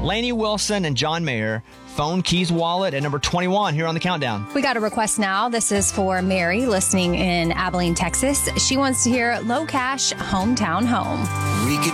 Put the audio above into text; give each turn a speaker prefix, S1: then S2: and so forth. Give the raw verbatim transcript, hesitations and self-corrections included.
S1: Lainey Wilson and John Mayer, Phone Keys Wallet at number twenty-one here on the countdown.
S2: We got a request now. This is for Mary, listening in Abilene, Texas. She wants to hear Low Cash, Hometown Home.
S3: We could